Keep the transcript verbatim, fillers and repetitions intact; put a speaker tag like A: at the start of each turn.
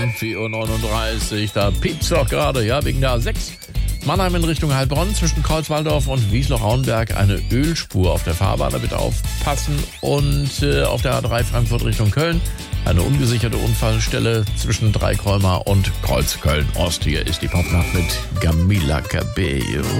A: vier Uhr neununddreißig, da piept's doch gerade, ja, wegen der A sechs. Mannheim in Richtung Heilbronn zwischen Kreuzwaldorf und Wiesloch-Rauenberg eine Ölspur auf der Fahrbahn, da bitte aufpassen. Und äh, auf der A drei Frankfurt Richtung Köln eine ungesicherte Unfallstelle zwischen Dreikreumer und Kreuz Köln-Ost. Hier ist die Popnacht mit Camila Cabello.